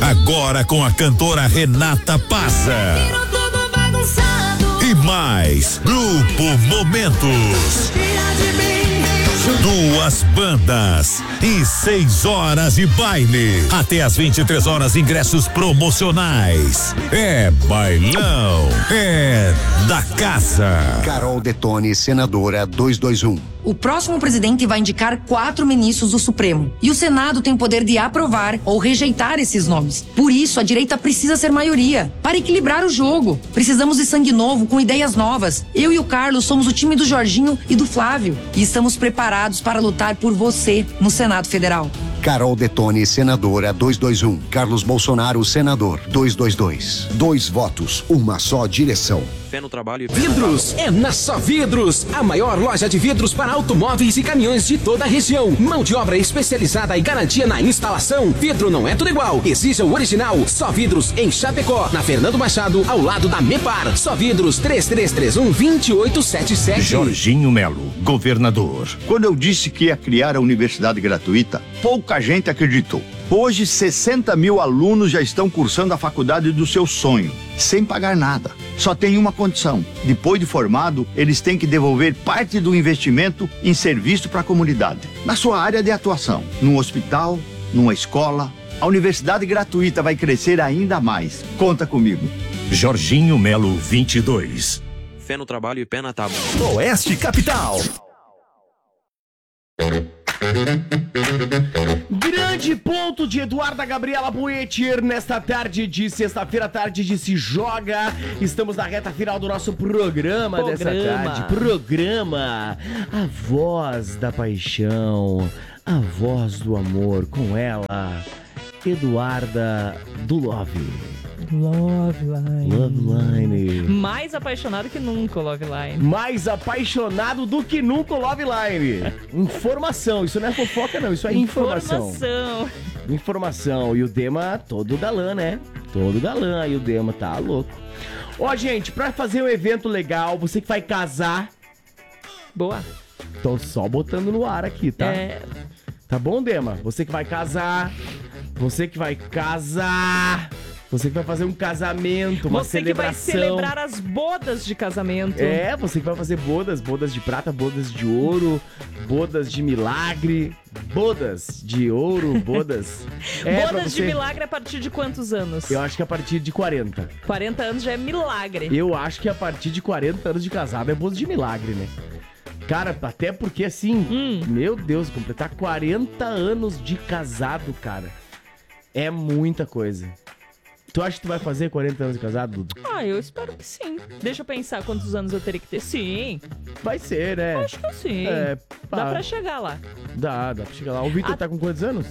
Agora com a cantora Renata Pazza. E mais, Grupo Momentos. Duas bandas e 6 horas de baile. Até às 23 horas, ingressos promocionais. É bailão, é da casa. Carol Detone, senadora 221. O próximo presidente vai indicar 4 ministros do Supremo. E o Senado tem o poder de aprovar ou rejeitar esses nomes. Por isso, a direita precisa ser maioria. Para equilibrar o jogo. Precisamos de sangue novo, com ideias novas. Eu e o Carlos somos o time do Jorginho e do Flávio. E estamos preparados para lutar por você no Senado Federal. Carol Detone, senadora 221. Carlos Bolsonaro, senador 222. 2 votos, uma só direção. Fé no trabalho. Vidros é na Só Vidros, a maior loja de vidros para automóveis e caminhões de toda a região. Mão de obra especializada e garantia na instalação. Vidro não é tudo igual, exija o original. Só Vidros em Chapecó, na Fernando Machado, ao lado da Mepar. Só Vidros 3331-2877. Jorginho Melo, governador. Quando eu disse que ia criar a universidade gratuita, pouca gente acreditou. Hoje, 60 mil alunos já estão cursando a faculdade do seu sonho, sem pagar nada. Só tem uma condição: depois de formado, eles têm que devolver parte do investimento em serviço para a comunidade. Na sua área de atuação, num hospital, numa escola, a universidade gratuita vai crescer ainda mais. Conta comigo. Jorginho Melo 22. Fé no trabalho e pé na tábua. Oeste Capital. Grande ponto de Eduarda Gabriela Boetir nesta tarde de sexta-feira, tarde de Se Joga. Estamos na reta final do nosso programa dessa tarde. Programa A Voz da Paixão, a voz do amor, com ela, Eduarda do Love. Loveline. Mais apaixonado que nunca, Loveline. Mais apaixonado do que nunca, Loveline. Informação, isso não é fofoca não, isso é informação. Informação. E o Dema todo galã, né? Todo galã, e o Dema tá louco. Ó, gente, pra fazer um evento legal, você que vai casar... Boa. Tô só botando no ar aqui, tá? Tá bom, Dema? Você que vai casar... Você que vai fazer um casamento, uma celebração. Você que vai celebrar as bodas de casamento. Você que vai fazer bodas de prata, bodas de ouro, bodas de milagre, bodas de ouro, bodas... Bodas de milagre a partir de quantos anos? Eu acho que a partir de 40. 40 anos já é milagre. Eu acho que a partir de 40 anos de casado é boda de milagre, né? Cara, até porque assim, meu Deus, completar 40 anos de casado, cara, é muita coisa. Tu acha que tu vai fazer 40 anos de casado, Dudu? Eu espero que sim. Deixa eu pensar quantos anos eu teria que ter. Sim. Vai ser, né? Acho que sim. Dá pra chegar lá. Dá pra chegar lá. O Vitor tá com quantos anos?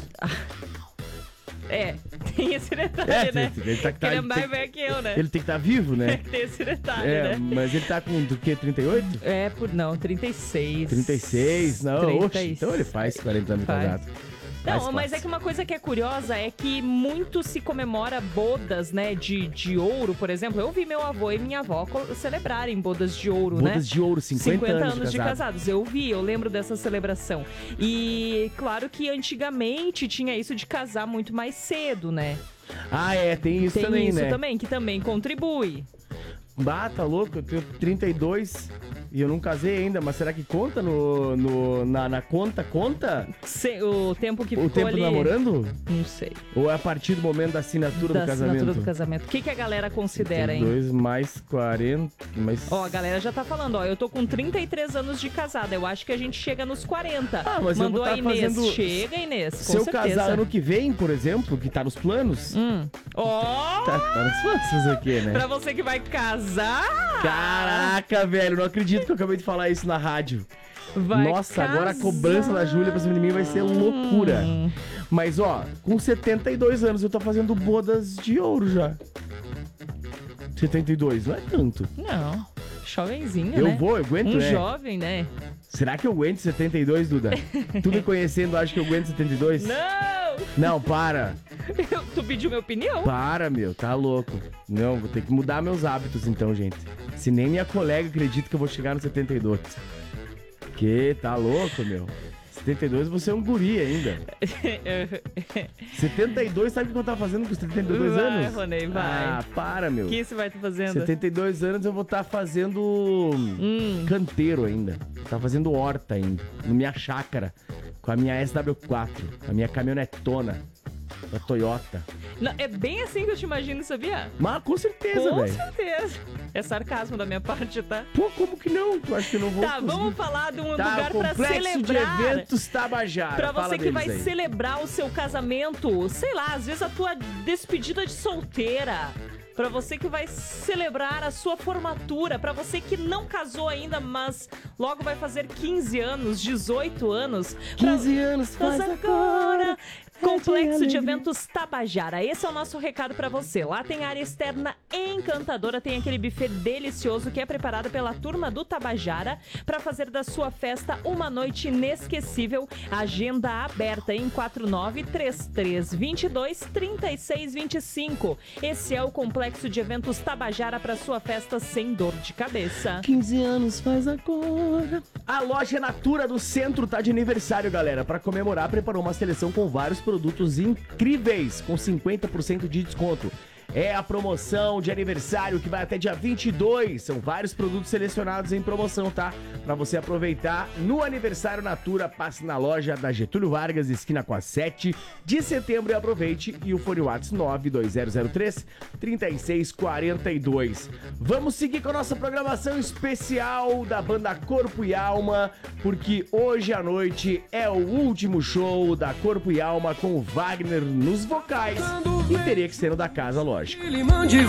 Tem esse detalhe, né? Ele é mais velho que eu, né? Ele tem que estar vivo, né? Tem esse detalhe, né? Mas ele tá com do que, 38? Não, 36. 36? Não, 36. Oxe, então ele faz 40 anos de casado. Não, mas é que uma coisa que é curiosa é que muito se comemora bodas, né, de ouro, por exemplo. Eu vi meu avô e minha avó celebrarem bodas de ouro, né? Bodas de ouro, 50 anos de casados. Eu lembro dessa celebração. E claro que antigamente tinha isso de casar muito mais cedo, né? Tem isso também, né? Tem isso também, que também contribui. Tá louco, eu tenho 32 e eu não casei ainda, mas será que conta na conta? Conta? O tempo que ficou tempo ali... namorando? Não sei. Ou é a partir do momento da assinatura do casamento? Da assinatura do casamento. O que a galera considera, hein? 32 mais 40... A galera já tá falando, eu tô com 33 anos de casada, eu acho que a gente chega nos 40. Mas mandou eu vou a Inês. fazendo... Chega, Inês, Se eu casar ano que vem, por exemplo, que tá nos planos... Tá nos planos fazer o quê, né? Pra você que vai casar... Caraca, velho, não acredito que eu acabei de falar isso na rádio. Nossa, casar. Agora a cobrança da Júlia pra cima de mim vai ser loucura. Mas, com 72 anos eu tô fazendo bodas de ouro já. 72, não é tanto. Não, jovenzinha, eu né? Eu aguento, né? Jovem, né? Será que eu aguento 72, Duda? Tu me conhecendo, acha que eu aguento 72? Não, para. Tu pediu minha opinião? Para, meu, tá louco. Não, vou ter que mudar meus hábitos então, gente. Se nem minha colega acredita que eu vou chegar no 72. Que tá louco, meu. 72 você é um guri ainda. 72, sabe o que eu tava fazendo com os 72 anos? Vai, Ronei, vai. Ah, para, meu. O que você vai estar fazendo? 72 anos eu vou estar fazendo canteiro ainda. Tá fazendo horta ainda, na minha chácara, com a minha SW4, a minha caminhonetona da Toyota. Não, é bem assim que eu te imagino, sabia? Mas com certeza, velho. Com certeza. É sarcasmo da minha parte, tá? Pô, como que não? Tu acha que eu não vou Tá, conseguir? vamos falar de um lugar pra Complexo celebrar. de Eventos Tabajara. Pra você que vai deles aí. celebrar o seu casamento, sei lá, às vezes a tua despedida de solteira. Pra você que vai celebrar a sua formatura, pra você que não casou ainda, mas logo vai fazer 15 anos, 18 anos. 15 anos, faz agora. Complexo de Eventos Tabajara. Esse é o nosso recado pra você. Lá tem área externa encantadora, tem aquele buffet delicioso que é preparado pela turma do Tabajara pra fazer da sua festa uma noite inesquecível. Agenda aberta em 49-3322-3625. Esse é o Complexo de Eventos Tabajara pra sua festa sem dor de cabeça. 15 anos faz agora. A loja Natura do Centro tá de aniversário, galera. Pra comemorar, preparou uma seleção com vários produtos incríveis, com 50% de desconto. É a promoção de aniversário que vai até dia 22. São vários produtos selecionados em promoção, tá? Pra você aproveitar no aniversário Natura, passe na loja da Getúlio Vargas, esquina com a 7 de setembro e aproveite. E o fone WhatsApp 92003-3642. Vamos seguir com a nossa programação especial da banda Corpo e Alma, porque hoje à noite é o último show da Corpo e Alma com o Wagner nos vocais e teria que ser no da casa, lógico. Limão de